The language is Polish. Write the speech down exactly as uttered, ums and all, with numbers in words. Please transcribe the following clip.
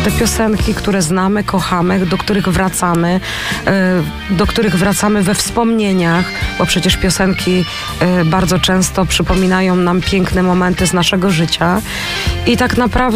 te piosenki, które znamy, kochamy, do których wracamy, do których wracamy we wspomnieniach, bo przecież piosenki bardzo często przypominają nam piękne momenty z naszego życia i tak naprawdę